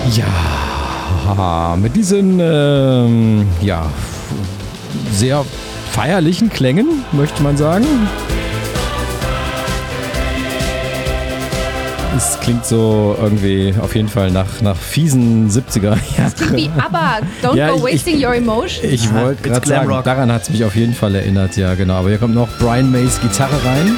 Ja, mit diesen sehr feierlichen Klängen, möchte man sagen. Es klingt so irgendwie auf jeden Fall nach fiesen 70er Jahren. Das klingt wie ABBA, Don't Go Wasting Your Emotions. Ich wollte gerade sagen, daran hat es mich auf jeden Fall erinnert, ja genau. Aber hier kommt noch Brian Mays Gitarre rein.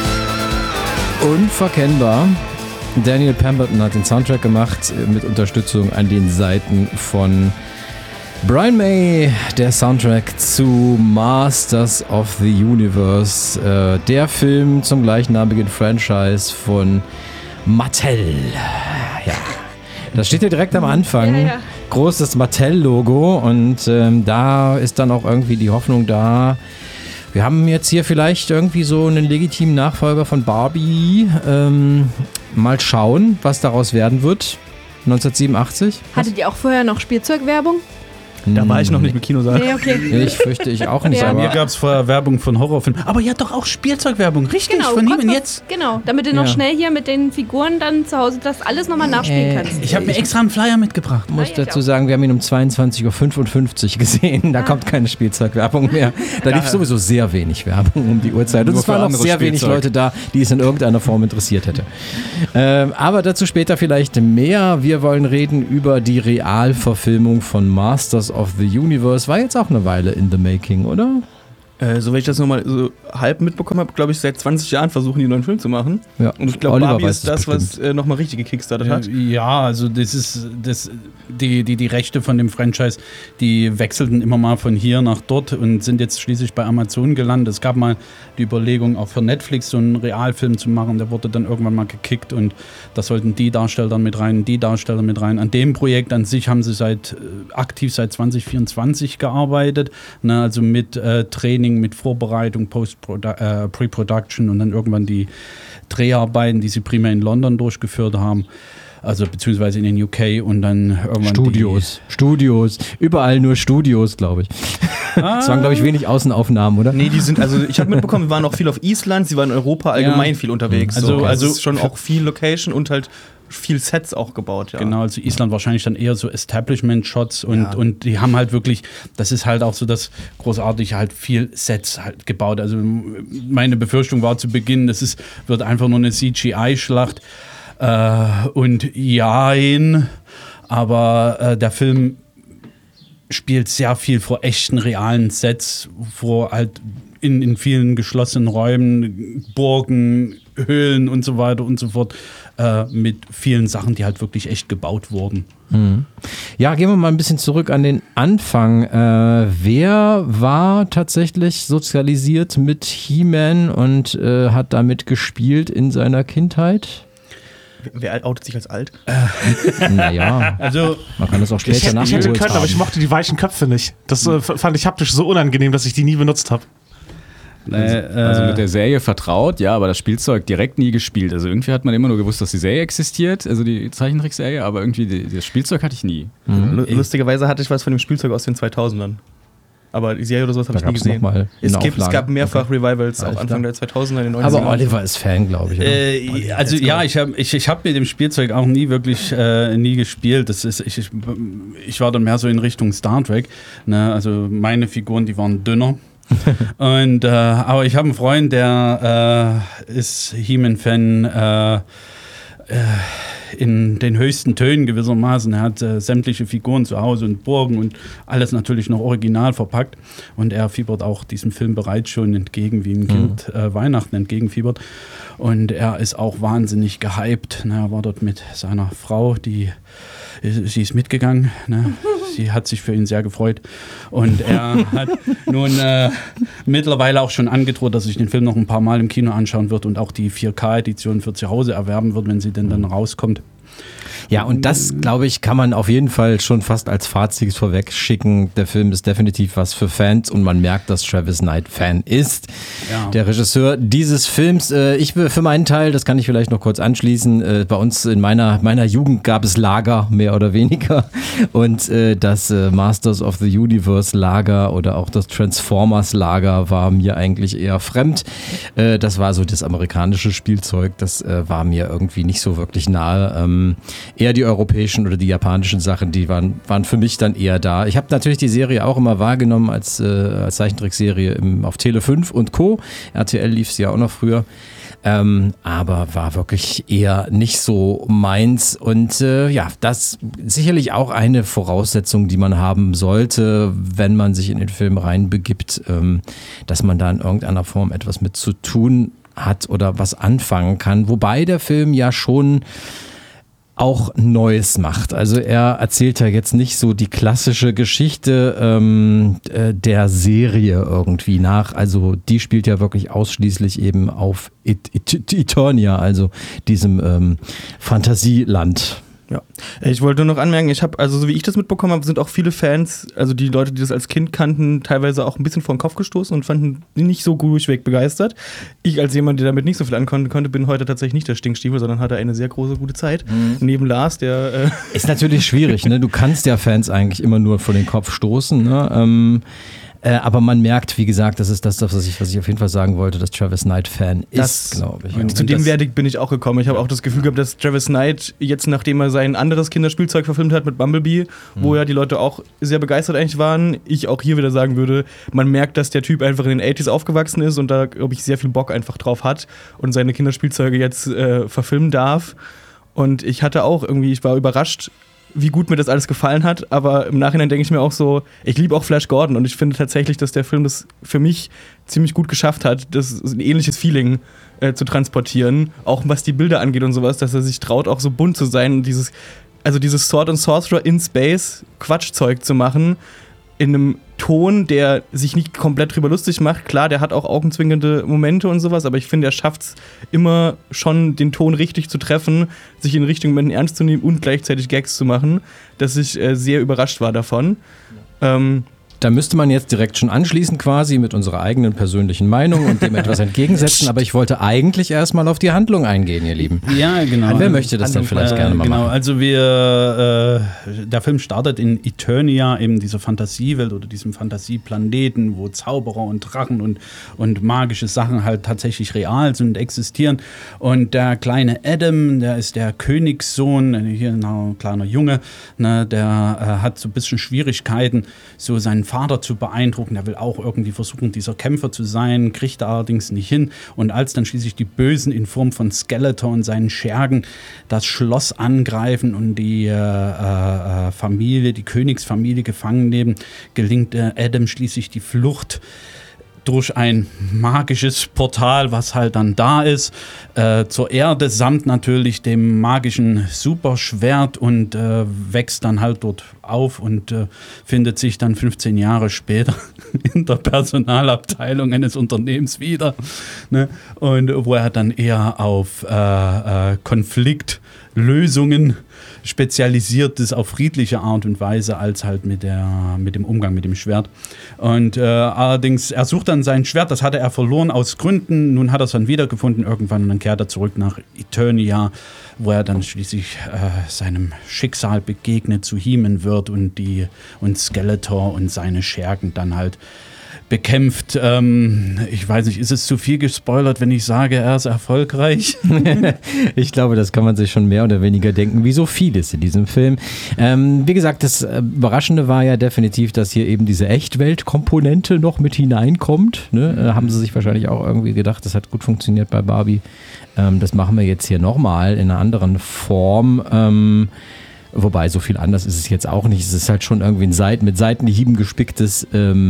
Unverkennbar. Daniel Pemberton hat den Soundtrack gemacht mit Unterstützung an den Seiten von Brian May, der Soundtrack zu Masters of the Universe, der Film zum gleichnamigen Franchise von Mattel. Ja, das steht hier direkt am Anfang. Ja. Großes Mattel-Logo und da ist dann auch irgendwie die Hoffnung da. Wir haben jetzt hier vielleicht irgendwie so einen legitimen Nachfolger von Barbie. Mal schauen, was daraus werden wird. 1987. Hattet ihr auch vorher noch Spielzeugwerbung? Da war ich noch nicht im Kinosaal. Nee, okay. Ich fürchte, ich auch nicht. Ja. Bei mir gab es vorher Werbung von Horrorfilmen. Aber ja, doch auch Spielzeugwerbung. Richtig, genau, von ihm jetzt. Genau, damit du noch schnell hier mit den Figuren dann zu Hause das alles nochmal nachspielen kannst. Ich habe mir extra einen Flyer mitgebracht. Ich muss dazu sagen, wir haben ihn um 22.55 Uhr gesehen. Da kommt keine Spielzeugwerbung mehr. Da lief sowieso sehr wenig Werbung um die Uhrzeit. Und es waren noch sehr wenig Leute da, die es in irgendeiner Form interessiert hätte. Aber dazu später vielleicht mehr. Wir wollen reden über die Realverfilmung von Masters of the Universe. War jetzt auch eine Weile in the making, oder? So, wenn ich das nochmal so halb mitbekommen habe, glaube ich, seit 20 Jahren versuchen die einen neuen Film zu machen. Ja. Und ich glaube, Barbie ist das, was nochmal richtig gekickstartet hat. Ja, also die Rechte von dem Franchise, die wechselten immer mal von hier nach dort und sind jetzt schließlich bei Amazon gelandet. Es gab mal die Überlegung, auch für Netflix so einen Realfilm zu machen. Der wurde dann irgendwann mal gekickt und da sollten die Darsteller mit rein, die Darsteller mit rein. An dem Projekt an sich haben sie aktiv seit 2024 gearbeitet, ne, also mit Training, mit Vorbereitung, Pre-Production und dann irgendwann die Dreharbeiten, die sie primär in London durchgeführt haben. Also beziehungsweise in den UK und dann irgendwann Studios, überall nur Studios, glaube ich. Es waren, glaube ich, wenig Außenaufnahmen, oder? Nee, ich habe mitbekommen, wir waren auch viel auf Island, sie waren in Europa allgemein viel unterwegs. Also ist schon auch viel Location und halt viel Sets auch gebaut, ja. Genau, also Island wahrscheinlich dann eher so Establishment-Shots und die haben halt wirklich, das ist halt auch so das Großartige, halt viel Sets halt gebaut. Also meine Befürchtung war zu Beginn, wird einfach nur eine CGI-Schlacht und aber der Film spielt sehr viel vor echten, realen Sets, vor halt in vielen geschlossenen Räumen, Burgen, Höhlen und so weiter und so fort, mit vielen Sachen, die halt wirklich echt gebaut wurden. Mhm. Ja, gehen wir mal ein bisschen zurück an den Anfang. Wer war tatsächlich sozialisiert mit He-Man und hat damit gespielt in seiner Kindheit? Wer outet sich als alt? Naja, also man kann das auch später nachholen. Ich hätte können, aber ich mochte die weichen Köpfe nicht. Das fand ich haptisch so unangenehm, dass ich die nie benutzt habe. Also mit der Serie vertraut, ja, aber das Spielzeug direkt nie gespielt. Also irgendwie hat man immer nur gewusst, dass die Serie existiert, also die Zeichentrickserie, aber irgendwie das Spielzeug hatte ich nie. Mhm. Lustigerweise hatte ich was von dem Spielzeug aus den 2000ern. Aber die Serie oder sowas habe ich nie gesehen. Es gab mehrfach Revivals, auch Anfang der 2000er, in den 90ern. Aber Oliver ist Fan, glaube ich. Ich habe mit dem Spielzeug auch nie wirklich nie gespielt. Ich war dann mehr so in Richtung Star Trek. Ne? Also meine Figuren, die waren dünner. Und aber ich habe einen Freund, der ist He-Man-Fan in den höchsten Tönen gewissermaßen. Er hat sämtliche Figuren zu Hause und Burgen und alles natürlich noch original verpackt. Und er fiebert auch diesem Film bereits schon entgegen, wie ein Kind Weihnachten entgegenfiebert. Und er ist auch wahnsinnig gehypt. Er war dort mit seiner Frau, sie ist mitgegangen. Ne? Sie hat sich für ihn sehr gefreut. Und er hat nun mittlerweile auch schon angedroht, dass sich den Film noch ein paar Mal im Kino anschauen wird und auch die 4K-Edition für zu Hause erwerben wird, wenn sie denn dann rauskommt. Ja, und das, glaube ich, kann man auf jeden Fall schon fast als Fazit vorweg schicken. Der Film ist definitiv was für Fans und man merkt, dass Travis Knight Fan ist. Ja. Der Regisseur dieses Films. Ich für meinen Teil, das kann ich vielleicht noch kurz anschließen, bei uns in meiner Jugend gab es Lager, mehr oder weniger. Und das Masters of the Universe Lager oder auch das Transformers Lager war mir eigentlich eher fremd. Das war so das amerikanische Spielzeug, das war mir irgendwie nicht so wirklich nahe. eher die europäischen oder die japanischen Sachen, die waren für mich dann eher da. Ich habe natürlich die Serie auch immer wahrgenommen als Zeichentrickserie auf Tele 5 und Co. RTL lief sie ja auch noch früher. Aber war wirklich eher nicht so meins und das sicherlich auch eine Voraussetzung, die man haben sollte, wenn man sich in den Film reinbegibt, dass man da in irgendeiner Form etwas mit zu tun hat oder was anfangen kann, wobei der Film ja schon auch Neues macht. Also er erzählt ja jetzt nicht so die klassische Geschichte der Serie irgendwie nach. Also die spielt ja wirklich ausschließlich eben auf Eternia, also diesem Fantasieland. Ja, ich wollte nur noch anmerken, so wie ich das mitbekommen habe, sind auch viele Fans, also die Leute, die das als Kind kannten, teilweise auch ein bisschen vor den Kopf gestoßen und fanden die nicht so durchweg begeistert. Ich als jemand, der damit nicht so viel ankommen konnte, bin heute tatsächlich nicht der Stinkstiefel, sondern hatte eine sehr gute Zeit. Neben Lars, der... Ist natürlich schwierig, ne? Du kannst ja Fans eigentlich immer nur vor den Kopf stoßen, ne? Aber man merkt, wie gesagt, das ist das, was ich auf jeden Fall sagen wollte, dass Travis Knight Fan ist, glaube ich. Und zu dem Verdikt bin ich auch gekommen. Ich habe auch das Gefühl gehabt, dass Travis Knight jetzt, nachdem er sein anderes Kinderspielzeug verfilmt hat mit Bumblebee, wo ja die Leute auch sehr begeistert eigentlich waren, ich auch hier wieder sagen würde, man merkt, dass der Typ einfach in den 80s aufgewachsen ist und da, glaube ich, sehr viel Bock einfach drauf hat und seine Kinderspielzeuge jetzt verfilmen darf. Und ich war überrascht, wie gut mir das alles gefallen hat, aber im Nachhinein denke ich mir auch so, ich liebe auch Flash Gordon und ich finde tatsächlich, dass der Film das für mich ziemlich gut geschafft hat, das ein ähnliches Feeling zu transportieren, auch was die Bilder angeht und sowas, dass er sich traut, auch so bunt zu sein und dieses Sword and Sorcerer in Space Quatschzeug zu machen, in einem Ton, der sich nicht komplett drüber lustig macht. Klar, der hat auch augenzwinkernde Momente und sowas, aber ich finde, er schafft es immer schon, den Ton richtig zu treffen, sich in richtigen Momenten ernst zu nehmen und gleichzeitig Gags zu machen, dass ich sehr überrascht war davon. Da müsste man jetzt direkt schon anschließen quasi mit unserer eigenen persönlichen Meinung und dem etwas entgegensetzen, aber ich wollte eigentlich erstmal auf die Handlung eingehen, ihr Lieben. Ja, genau. Wer möchte das dann vielleicht gerne mal machen? Also der Film startet in Eternia, eben dieser Fantasiewelt oder diesem Fantasieplaneten, wo Zauberer und Drachen und magische Sachen halt tatsächlich real sind und existieren. Und der kleine Adam, der ist der Königssohn, hier ein kleiner Junge, ne, der hat so ein bisschen Schwierigkeiten, so seinen Vater zu beeindrucken. Er will auch irgendwie versuchen, dieser Kämpfer zu sein, kriegt aber nicht hin. Und als dann schließlich die Bösen in Form von Skeletor und seinen Schergen das Schloss angreifen und die Familie, die Königsfamilie gefangen nehmen, gelingt Adam schließlich die Flucht durch ein magisches Portal, was halt dann da ist, zur Erde samt natürlich dem magischen Superschwert und wächst dann halt dort auf und findet sich dann 15 Jahre später in der Personalabteilung eines Unternehmens wieder, ne? Und wo er dann eher auf Konfliktlösungen spezialisiert ist, auf friedliche Art und Weise, als halt mit dem Umgang mit dem Schwert. Und allerdings, er sucht dann sein Schwert, das hatte er verloren aus Gründen, nun hat er es dann wiedergefunden irgendwann und dann kehrt er zurück nach Eternia, wo er dann schließlich seinem Schicksal begegnet, zu He-Man wird und Skeletor und seine Schergen dann halt bekämpft. Ich weiß nicht, ist es zu viel gespoilert, wenn ich sage, er ist erfolgreich? Ich glaube, das kann man sich schon mehr oder weniger denken, wie so vieles in diesem Film. Wie gesagt, das Überraschende war ja definitiv, dass hier eben diese Echtwelt-Komponente noch mit hineinkommt. Ne? Haben sie sich wahrscheinlich auch irgendwie gedacht, das hat gut funktioniert bei Barbie. Das machen wir jetzt hier nochmal in einer anderen Form. Wobei, so viel anders ist es jetzt auch nicht. Es ist halt schon irgendwie ein mit Seitenhieben gespicktes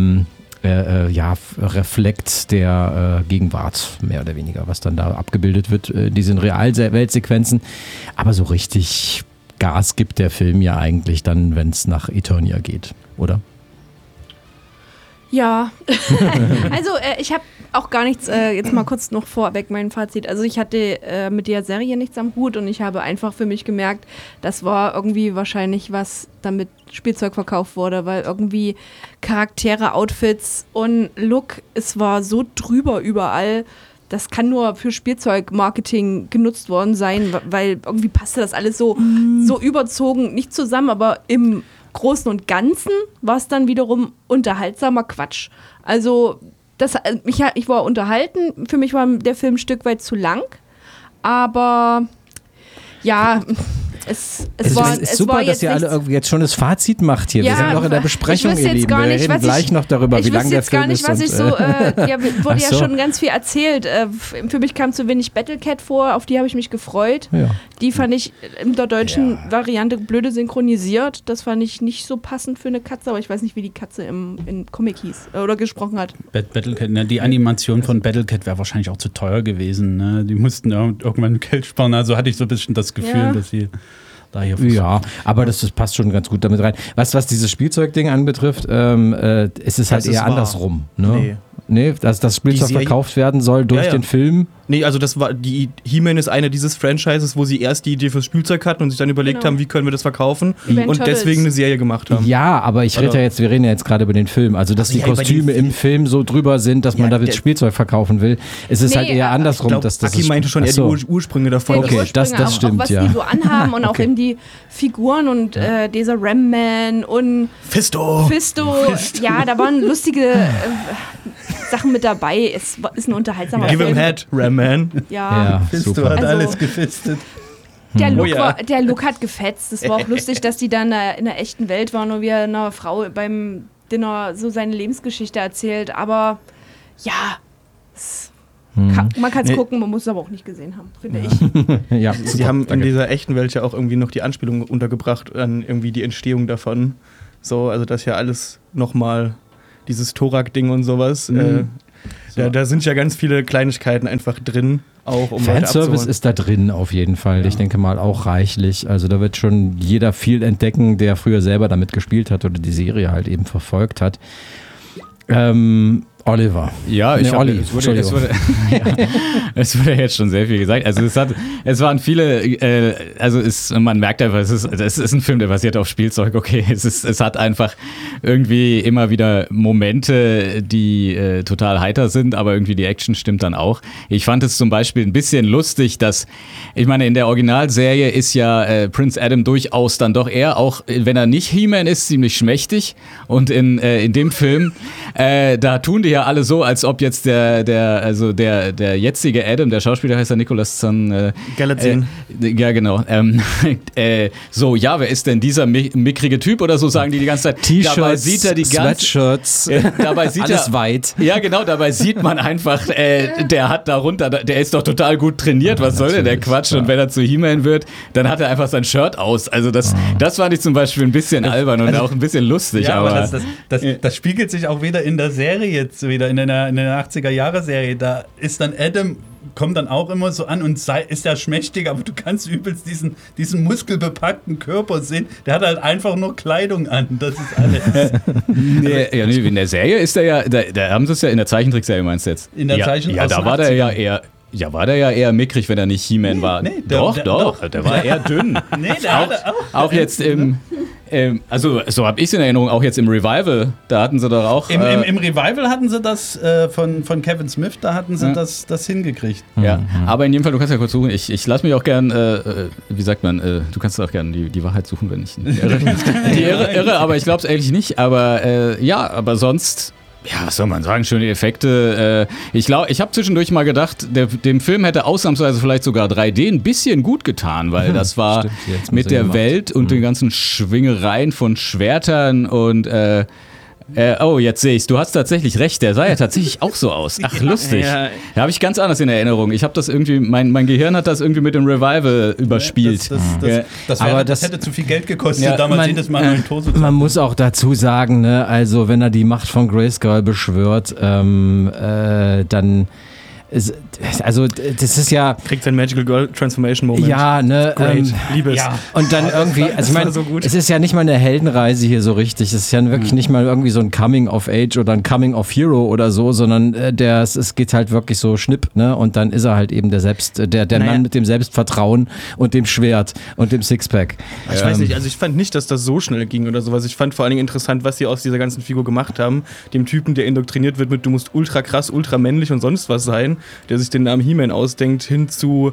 Reflekt der Gegenwart, mehr oder weniger, was dann da abgebildet wird, diese Realweltsequenzen. Aber so richtig Gas gibt der Film ja eigentlich dann, wenn es nach Eternia geht, oder? Ja, also ich habe auch gar nichts, jetzt mal kurz noch vorweg mein Fazit. Also ich hatte mit der Serie nichts am Hut und ich habe einfach für mich gemerkt, das war irgendwie wahrscheinlich was damit Spielzeug verkauft wurde, weil irgendwie Charaktere, Outfits und Look, es war so drüber überall. Das kann nur für Spielzeugmarketing genutzt worden sein, weil irgendwie passte das alles so überzogen, nicht zusammen, aber im Großen und Ganzen war es dann wiederum unterhaltsamer Quatsch. Also ich war unterhalten, für mich war der Film ein Stück weit zu lang, aber ja, Es ist super, war dass jetzt ihr alle nichts- irgendwie jetzt schon das Fazit macht hier. Ja, wir sind noch in der Besprechung, ich wüsste ihr jetzt Lieben. gar Wir nicht, reden was gleich ich- noch darüber, wie Ich lang wüsste der jetzt gar Film nicht, ist. was ich so. Wurde Ach ja so. schon ganz viel erzählt. Für mich kam zu wenig Battlecat vor, auf die habe ich mich gefreut. Ja. Die fand ich in der deutschen Variante blöde synchronisiert. Das fand ich nicht so passend für eine Katze, aber ich weiß nicht, wie die Katze im Comic hieß oder gesprochen hat. Battlecat, ne, die Animation von Battlecat wäre wahrscheinlich auch zu teuer gewesen. Ne? Die mussten irgendwann Geld sparen. Also hatte ich so ein bisschen das Gefühl, Ja. dass sie da hier Ja, aber das passt schon ganz gut damit rein. Was dieses Spielzeugding anbetrifft, ist es halt Das ist eher wahr. andersrum. Ne? Nee. Nee, dass das Spielzeug Die Serie- verkauft werden soll durch Ja. den Film. Nee, also das war He-Man ist eine dieses Franchises, wo sie erst die Idee fürs Spielzeug hatten und sich dann überlegt Genau. haben, wie können wir das verkaufen Wie bei den und Turtles. deswegen eine Serie gemacht haben. Ja, aber wir reden ja jetzt gerade über den Film. Also, dass die ja, über den Kostüme im Film so drüber sind, dass man Ja, damit der- Spielzeug verkaufen will. Es ist Nee, halt eher aber andersrum. Ich glaube, dass das Aki meinte schon eher Ach so. die Ursprünge davon. Okay, Die Ursprünge, das stimmt, auch was ja. die so anhaben und auch Okay. eben die Figuren und dieser Ram-Man und Fisto! Ja, da waren lustige Sachen mit dabei. Es ist ein unterhaltsamer Give him Film. head, Ram Man. Ja. Ja, Fisto super. hat Also- alles gefistet. Der Look, Oh ja. der Look hat gefetzt. Es war auch lustig, dass die dann in der echten Welt waren und wie er einer Frau beim Dinner so seine Lebensgeschichte erzählt. Aber ja, man kann es Nee. gucken, man muss es aber auch nicht gesehen haben, finde ich. Ja, Sie haben in dieser echten Welt ja auch irgendwie noch die Anspielung untergebracht an irgendwie die Entstehung davon. So, also das ja alles nochmal dieses Thorak-Ding und sowas. Da sind ja ganz viele Kleinigkeiten einfach drin, auch um Leute Fanservice abzuholen. ist da drin auf jeden Fall. Ich denke mal auch reichlich. Also da wird schon jeder viel entdecken, der früher selber damit gespielt hat oder die Serie halt eben verfolgt hat. Oliver. Ja, Nee, ich hab, Olli, es wurde jetzt schon sehr viel gesagt. Also es waren viele, man merkt einfach, es ist ein Film, der basiert auf Spielzeug. Okay, es hat einfach irgendwie immer wieder Momente, die total heiter sind, aber irgendwie die Action stimmt dann auch. Ich fand es zum Beispiel ein bisschen lustig, dass, ich meine, in der Originalserie ist ja Prince Adam durchaus dann doch eher, auch wenn er nicht He-Man ist, ziemlich schmächtig. Und in dem Film, da tun die ja alle so, als ob jetzt der jetzige Adam, der Schauspieler heißt ja Nicholas Galatzin. ja, genau. So, ja, wer ist denn dieser mickrige Typ oder so, sagen die ganze Zeit. Dabei T-Shirts, sieht er die ganze Sweatshirts, dabei sieht alles er, weit. ja, genau, dabei sieht man einfach, der hat darunter, der ist doch total gut trainiert, was soll denn der Quatsch? Und wenn er zu He-Man wird, dann hat er einfach sein Shirt aus. Also das fand ich zum Beispiel ein bisschen albern und auch ein bisschen lustig. Ja, aber aber das spiegelt sich auch wieder in der Serie jetzt wieder, in der 80er-Jahre-Serie. Da ist dann Adam, kommt dann auch immer so an und ist ja schmächtig, aber du kannst übelst diesen muskelbepackten Körper sehen. Der hat halt einfach nur Kleidung an, das ist alles. in der Serie ist er ja, da haben sie es ja in der Zeichentrickserie, meinst du jetzt? In der Ja, da war der ja eher. Ja, war der ja eher mickrig, wenn er nicht He-Man war. nee, Doch, doch. der war eher dünn. Nee, der hatte Auch jetzt also so habe ich es in Erinnerung, auch jetzt im Revival, da hatten sie doch auch. Im Revival hatten sie das von Kevin Smith, da hatten sie das hingekriegt. Ja, aber in jedem Fall, du kannst ja kurz suchen. Ich lasse mich auch gern, wie sagt man, du kannst auch gern die Wahrheit suchen, wenn ich irre, aber ich glaube es eigentlich nicht. Aber aber sonst. Ja, was soll man sagen? Schöne Effekte. Ich habe zwischendurch mal gedacht, dem Film hätte ausnahmsweise vielleicht sogar 3D ein bisschen gut getan, weil das war Stimmt, jetzt mit muss er der gemacht. Welt und den ganzen Schwingereien von Schwertern und jetzt sehe ich's. Du hast tatsächlich recht, der sah ja tatsächlich auch so aus. Ach, lustig. Ja. Da habe ich ganz anders in Erinnerung. Ich habe das irgendwie, mein Gehirn hat das irgendwie mit dem Revival überspielt. Das hätte zu viel Geld gekostet, Ja, damals man- jedes Mal einen Torso. Man muss auch dazu sagen, ne, also wenn er die Macht von Grayskull beschwört, dann also das ist ja Kriegt sein Magical Girl Transformation Moment. ja, ne, Great. Liebe es. ja. und dann irgendwie, also ich war meine, so gut. es ist ja nicht mal eine Heldenreise hier so richtig. Es ist ja wirklich nicht mal irgendwie so ein Coming of Age oder ein Coming of Hero oder so, sondern es geht halt wirklich so schnipp, ne? Und dann ist er halt eben der Mann mit dem Selbstvertrauen und dem Schwert und dem Sixpack. Ich weiß nicht, also ich fand nicht, dass das so schnell ging oder sowas. Ich fand vor allen Dingen interessant, was sie aus dieser ganzen Figur gemacht haben. Dem Typen, der indoktriniert wird mit, du musst ultra krass, ultra männlich und sonst was sein, der sich den Namen He-Man ausdenkt, hin zu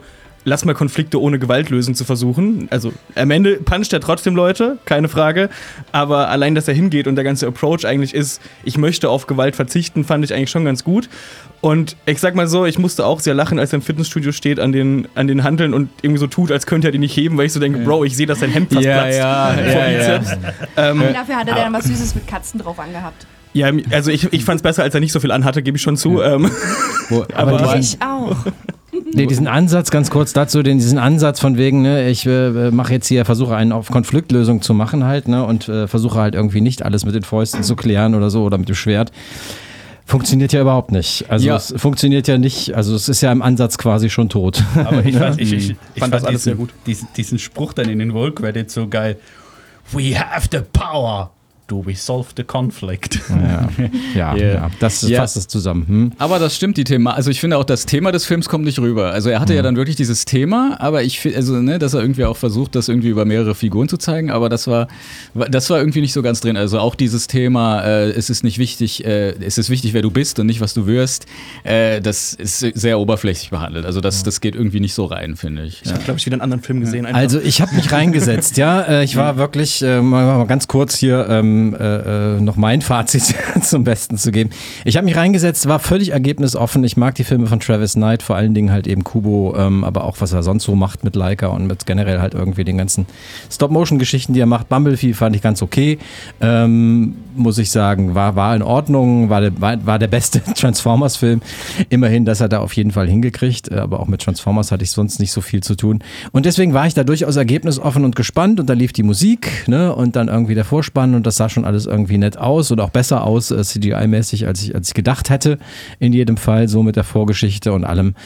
lass mal Konflikte ohne Gewalt lösen zu versuchen. Also am Ende puncht er trotzdem Leute, keine Frage. Aber allein, dass er hingeht und der ganze Approach eigentlich ist, ich möchte auf Gewalt verzichten, fand ich eigentlich schon ganz gut. Und ich sag mal so, ich musste auch sehr lachen, als er im Fitnessstudio steht an den Hanteln und irgendwie so tut, als könnte er die nicht heben, weil ich so denke, Bro, ich sehe, dass sein Hemd fast platzt. Dafür hat er dann was Süßes mit Katzen drauf angehabt. Ja, also ich fand's besser, als er nicht so viel anhatte, gebe ich schon zu. Aber Ich auch. Nee, diesen Ansatz, ganz kurz dazu, diesen Ansatz von wegen, ne, ich mache jetzt hier, versuche einen auf Konfliktlösung zu machen halt, ne, und versuche halt irgendwie nicht alles mit den Fäusten zu klären oder so oder mit dem Schwert. Funktioniert ja überhaupt nicht. Also es funktioniert ja nicht, also es ist ja im Ansatz quasi schon tot. Aber ich fand das alles sehr gut. Diesen Spruch dann in den Roll-Credits so geil. We have the power. Do we solve the conflict? Ja, das fasst es zusammen. Aber das stimmt, die Thema. Also ich finde auch, das Thema des Films kommt nicht rüber. Also er hatte ja dann wirklich dieses Thema, aber ich finde, also dass er irgendwie auch versucht, das irgendwie über mehrere Figuren zu zeigen, aber das war irgendwie nicht so ganz drin. Also auch dieses Thema, es ist nicht wichtig, es ist wichtig, wer du bist und nicht, was du wirst, das ist sehr oberflächlich behandelt. Also das geht irgendwie nicht so rein, finde ich. Ich habe, glaube ich, wieder einen anderen Film gesehen. Einfach. Also ich habe mich reingesetzt, ja. Ich war wirklich, mal ganz kurz hier, noch mein Fazit zum Besten zu geben. Ich habe mich reingesetzt, war völlig ergebnisoffen. Ich mag die Filme von Travis Knight, vor allen Dingen halt eben Kubo, aber auch was er sonst so macht mit Laika und mit generell halt irgendwie den ganzen Stop-Motion-Geschichten, die er macht. Bumblebee fand ich ganz okay, muss ich sagen, war in Ordnung, war der beste Transformers-Film. Immerhin, dass er da auf jeden Fall hingekriegt, aber auch mit Transformers hatte ich sonst nicht so viel zu tun. Und deswegen war ich da durchaus ergebnisoffen und gespannt und da lief die Musik, ne, und dann irgendwie der Vorspann und das sah schon alles irgendwie nett aus und auch besser aus, CGI-mäßig, als ich gedacht hätte, in jedem Fall, so mit der Vorgeschichte und allem.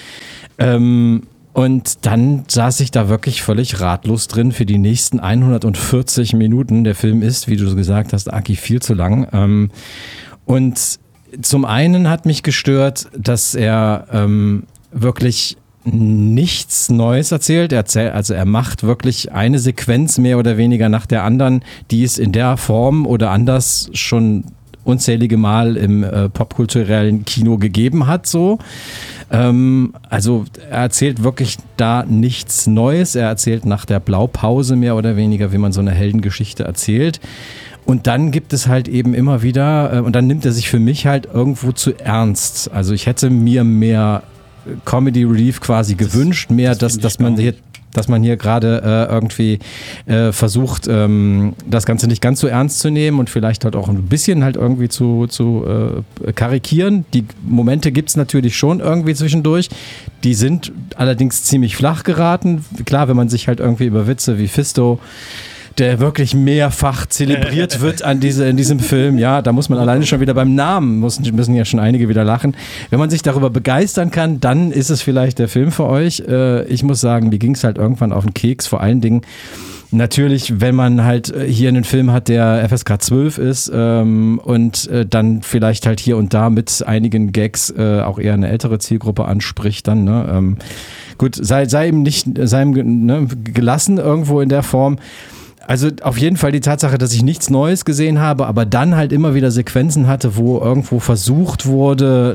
Und dann saß ich da wirklich völlig ratlos drin für die nächsten 140 Minuten. Der Film ist, wie du gesagt hast, Aki, viel zu lang. Und zum einen hat mich gestört, dass er wirklich nichts Neues erzählt. Er macht wirklich eine Sequenz mehr oder weniger nach der anderen, die es in der Form oder anders schon unzählige Mal im popkulturellen Kino gegeben hat. So. Also er erzählt wirklich da nichts Neues. Er erzählt nach der Blaupause mehr oder weniger, wie man so eine Heldengeschichte erzählt. Und dann gibt es halt eben immer wieder, und dann nimmt er sich für mich halt irgendwo zu ernst. Also ich hätte mir mehr Comedy Relief quasi gewünscht, mehr, dass man hier gerade irgendwie versucht, das Ganze nicht ganz so ernst zu nehmen und vielleicht halt auch ein bisschen halt irgendwie zu karikieren. Die Momente gibt es natürlich schon irgendwie zwischendurch. Die sind allerdings ziemlich flach geraten. Klar, wenn man sich halt irgendwie über Witze wie Fisto, der wirklich mehrfach zelebriert wird in diesem Film. Ja, da muss man alleine schon wieder beim Namen, müssen ja schon einige wieder lachen. Wenn man sich darüber begeistern kann, dann ist es vielleicht der Film für euch. Ich muss sagen, mir ging es halt irgendwann auf den Keks, vor allen Dingen natürlich, wenn man halt hier einen Film hat, der FSK 12 ist und dann vielleicht halt hier und da mit einigen Gags auch eher eine ältere Zielgruppe anspricht, dann, ne? Gut, sei ihm gelassen irgendwo in der Form. Also auf jeden Fall die Tatsache, dass ich nichts Neues gesehen habe, aber dann halt immer wieder Sequenzen hatte, wo irgendwo versucht wurde,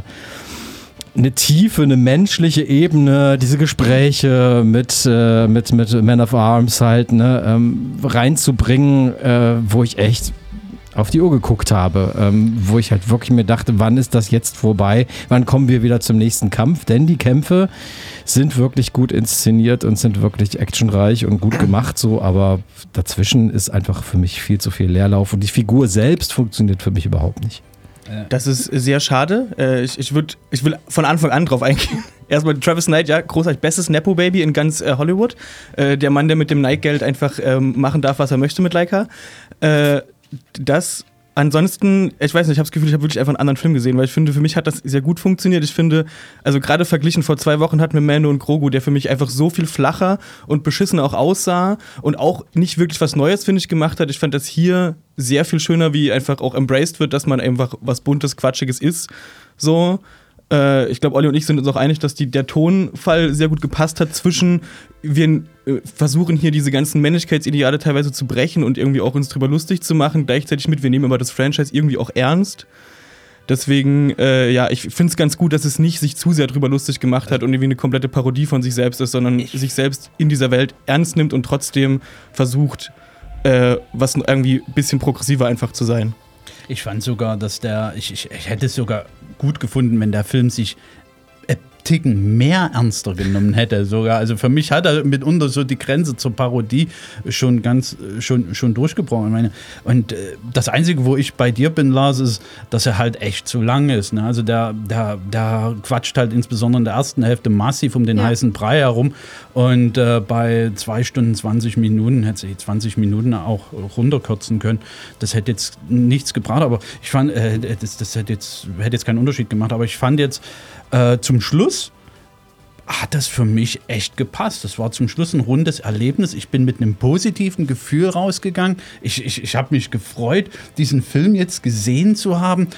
eine Tiefe, eine menschliche Ebene, diese Gespräche mit Man of Arms halt, ne, reinzubringen, wo ich echt auf die Uhr geguckt habe, wo ich halt wirklich mir dachte, wann ist das jetzt vorbei? Wann kommen wir wieder zum nächsten Kampf? Denn die Kämpfe sind wirklich gut inszeniert und sind wirklich actionreich und gut gemacht, so, aber dazwischen ist einfach für mich viel zu viel Leerlauf und die Figur selbst funktioniert für mich überhaupt nicht. Das ist sehr schade. Ich will von Anfang an drauf eingehen. Erstmal Travis Knight, ja, großartig, bestes Nepo-Baby in ganz Hollywood. Der Mann, der mit dem Nike-Geld einfach machen darf, was er möchte mit Laika. Ansonsten, ich weiß nicht, ich habe das Gefühl, ich habe wirklich einfach einen anderen Film gesehen, weil ich finde, für mich hat das sehr gut funktioniert. Ich finde, also gerade verglichen vor 2 Wochen hatten wir Mando und Grogu, der für mich einfach so viel flacher und beschissener auch aussah und auch nicht wirklich was Neues, finde ich, gemacht hat. Ich fand das hier sehr viel schöner, wie einfach auch embraced wird, dass man einfach was Buntes, Quatschiges ist. So. Ich glaube, Olli und ich sind uns auch einig, dass der Tonfall sehr gut gepasst hat zwischen, wir versuchen hier diese ganzen Männlichkeitsideale teilweise zu brechen und irgendwie auch uns drüber lustig zu machen, gleichzeitig mit, wir nehmen aber das Franchise irgendwie auch ernst. Deswegen, ich finde es ganz gut, dass es nicht sich zu sehr drüber lustig gemacht hat und irgendwie eine komplette Parodie von sich selbst ist, sondern sich selbst in dieser Welt ernst nimmt und trotzdem versucht, was irgendwie ein bisschen progressiver einfach zu sein. Ich fand sogar, dass ich hätte es sogar gut gefunden, wenn der Film sich Ticken mehr ernster genommen hätte sogar. Also für mich hat er mitunter so die Grenze zur Parodie schon durchgebrochen. Und das Einzige, wo ich bei dir bin, Lars, ist, dass er halt echt zu lang ist. Ne? Also der quatscht halt insbesondere in der ersten Hälfte massiv um den heißen Brei herum. Und bei 2 Stunden 20 Minuten hätte sie 20 Minuten auch runterkürzen können. Das hätte jetzt nichts gebracht, aber ich fand, das hätte jetzt keinen Unterschied gemacht. Aber ich fand jetzt zum Schluss hat das für mich echt gepasst. Das war zum Schluss ein rundes Erlebnis. Ich bin mit einem positiven Gefühl rausgegangen. Ich habe mich gefreut, diesen Film jetzt gesehen zu haben.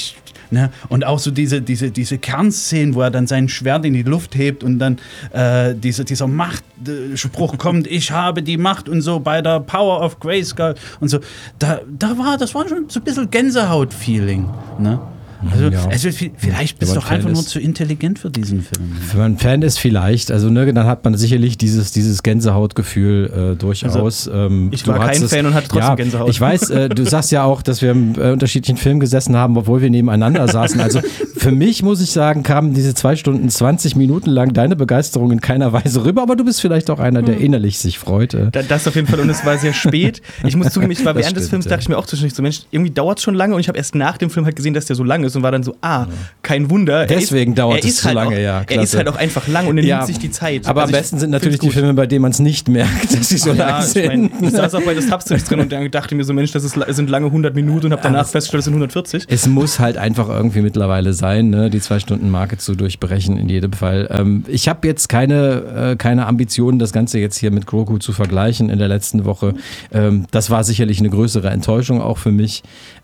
Und auch so diese Kernszenen, wo er dann sein Schwert in die Luft hebt und dann dieser Machtspruch kommt, ich habe die Macht und so bei der Power of Grayskull und so. Das war schon so ein bisschen Gänsehaut-Feeling, ne? Also vielleicht bist du doch einfach nur zu intelligent für diesen Film. Wenn man Fan ist, vielleicht. Also dann hat man sicherlich dieses Gänsehautgefühl durchaus. Also, ich war kein Fan und hatte trotzdem Gänsehaut. Ich weiß, du sagst ja auch, dass wir im unterschiedlichen Film gesessen haben, obwohl wir nebeneinander saßen. Also für mich, muss ich sagen, kamen diese 2 Stunden 20 Minuten lang deine Begeisterung in keiner Weise rüber, aber du bist vielleicht auch einer, der innerlich sich freut. Das auf jeden Fall, und es war sehr spät. Ich muss zugeben, während des Films dachte ich mir auch zwischendurch so, Mensch, irgendwie dauert es schon lange, und ich habe erst nach dem Film halt gesehen, dass der so lang ist und war dann so, kein Wunder. Deswegen dauert es so lange, ja. Er ist halt auch einfach lang und er nimmt sich die Zeit. Aber am besten sind natürlich die Filme, bei denen man es nicht merkt, dass sie so lang sind. Ich saß auch bei The Substance drin und dachte mir so, Mensch, das sind lange 100 Minuten und habe danach festgestellt, es sind 140. Es muss halt einfach irgendwie mittlerweile sein, ne, die 2-Stunden-Marke zu durchbrechen in jedem Fall. Ich habe jetzt keine Ambitionen, das Ganze jetzt hier mit Grogu zu vergleichen in der letzten Woche. Das war sicherlich eine größere Enttäuschung auch für mich.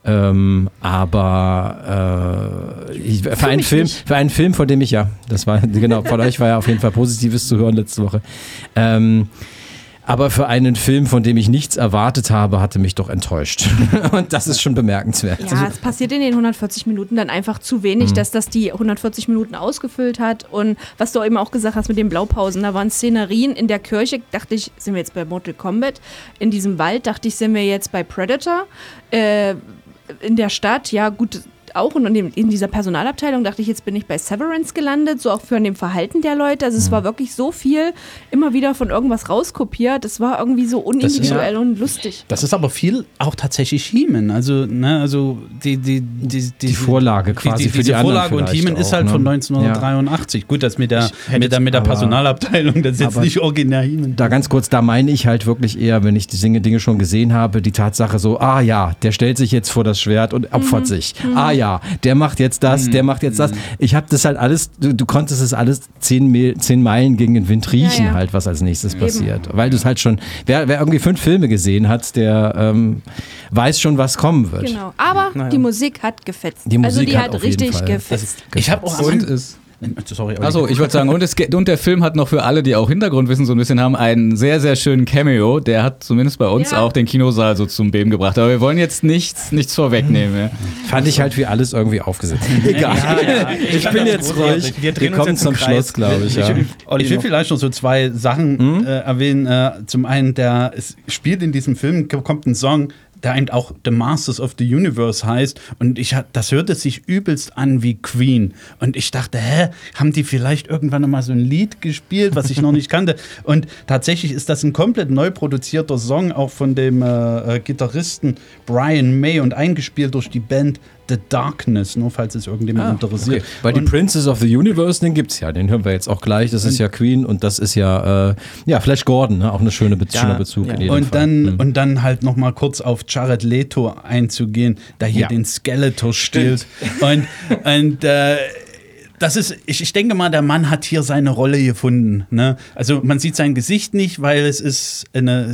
Aber für einen Film, von dem ich von euch war ja auf jeden Fall Positives zu hören letzte Woche. Aber für einen Film, von dem ich nichts erwartet habe, hatte mich doch enttäuscht. Und das ist schon bemerkenswert. Ja, es passiert in den 140 Minuten dann einfach zu wenig, dass das die 140 Minuten ausgefüllt hat. Und was du eben auch gesagt hast mit den Blaupausen, da waren Szenerien in der Kirche, dachte ich, sind wir jetzt bei Mortal Kombat? In diesem Wald dachte ich, sind wir jetzt bei Predator? In der Stadt, ja gut, auch. Und in dieser Personalabteilung dachte ich, jetzt bin ich bei Severance gelandet, so auch für dem Verhalten der Leute. Also es war wirklich so viel immer wieder von irgendwas rauskopiert. Das war irgendwie so unindividuell und lustig. Das ist aber viel auch tatsächlich He-Man. Also die Vorlage quasi für die Vorlage, und He-Man ist halt von 1983. Ja. Gut, das mit der Personalabteilung, das ist jetzt nicht originär He-Man. Da ganz kurz, da meine ich halt wirklich eher, wenn ich die Dinge schon gesehen habe, die Tatsache so, der stellt sich jetzt vor das Schwert und opfert sich. Der macht jetzt das, der macht jetzt das. Ich habe das halt alles, du konntest es alles 10 Meilen gegen den Wind riechen, halt, was als nächstes passiert. Weil du es halt schon, wer irgendwie 5 Filme gesehen hat, der weiß schon, was kommen wird. Genau, aber die Musik hat gefetzt. Die Musik hat richtig gefetzt. Ich habe auch Achso, ich würde sagen, und der Film hat noch für alle, die auch Hintergrundwissen so ein bisschen haben, einen sehr, sehr schönen Cameo. Der hat zumindest bei uns auch den Kinosaal so zum Beben gebracht. Aber wir wollen jetzt nichts vorwegnehmen. Ja. Fand ich halt wie alles irgendwie aufgesetzt. Egal. Ich bin jetzt ruhig. Wir kommen zum Schluss, glaube ich. Ich will vielleicht noch so 2 Sachen erwähnen. Zum einen, es spielt in diesem Film, kommt ein Song, der eben auch The Masters of the Universe heißt, und das hörte sich übelst an wie Queen, und ich dachte, haben die vielleicht irgendwann noch mal so ein Lied gespielt, was ich noch nicht kannte, und tatsächlich ist das ein komplett neu produzierter Song, auch von dem Gitarristen Brian May und eingespielt durch die Band The Darkness, nur falls es irgendjemand interessiert. Okay. Weil die Princess of the Universe, den gibt's ja, den hören wir jetzt auch gleich, das ist ja Queen und das ist ja Flash Gordon, ne? Auch eine schöner Bezug in jedem Fall. Und dann halt noch mal kurz auf Jared Leto einzugehen, der hier den Skeletor spielt. Und das ist, ich denke mal, der Mann hat hier seine Rolle gefunden. Ne? Also man sieht sein Gesicht nicht, weil es ist eine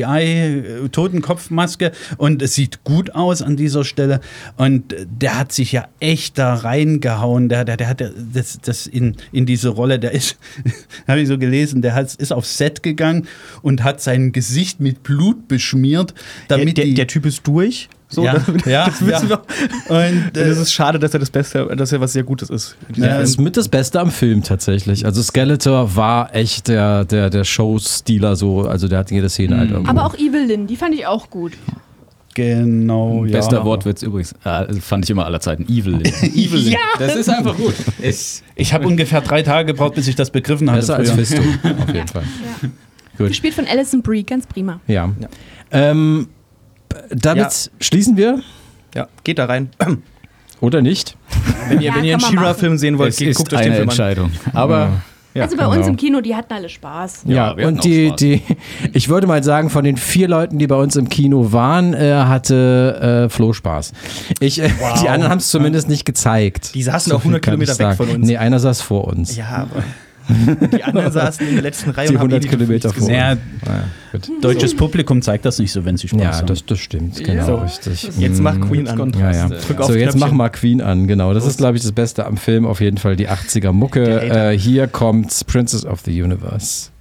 CGI-Totenkopfmaske und es sieht gut aus an dieser Stelle. Und der hat sich ja echt da reingehauen. Der hat das in diese Rolle, der ist, habe ich so gelesen, ist aufs Set gegangen und hat sein Gesicht mit Blut beschmiert. Damit der Typ ist durch? So, Ja, das wissen ja. wir. Und Es ist schade, dass er was sehr Gutes ist. Ja, ist mit das Beste am Film tatsächlich. Also Skeletor war echt der Showstealer so, also der hat jede Szene halt irgendwo. Aber auch Evelyn, die fand ich auch gut. genau, ja. Bester Wortwitz übrigens, fand ich immer aller Zeiten. Evelyn. Evelyn. Ja. Das ist einfach gut. Ich habe ungefähr 3 Tage gebraucht, bis ich das begriffen hatte. Besser als früher. Fisto, auf jeden Fall. Gut. Gespielt von Alison Brie, ganz prima. Ja. Damit schließen wir, Ja, geht da rein. oder nicht? Wenn ihr Ja, einen kann man She-Ra-Film sehen wollt, Es ist guckt euch den eine Film an. Entscheidung. Aber Also bei uns im Kino, die hatten alle Spaß. Ja, wir hatten und auch die, ich würde mal sagen, von den 4 Leuten, die bei uns im Kino waren, hatte Flo Spaß. Die anderen haben es zumindest nicht gezeigt. Die saßen So auch 100 viel kann ich Kilometer weg sagen. von uns. Nee, einer saß vor uns. Ja, aber die anderen saßen in der letzten Reihe Die und haben 100 eh Kilometer nichts gesehen. vor. Ja, Naja, gut. deutsches Publikum zeigt das nicht so, wenn sie Spaß Ja, haben. das stimmt, genau, So. richtig. Jetzt mach Queen an. Ja, ja. Drück auf So, jetzt Knöpfchen. mach mal Queen an, genau. Das ist, glaube ich, das Beste am Film, auf jeden Fall die 80er Mucke. Hier kommt Princess of the Universe.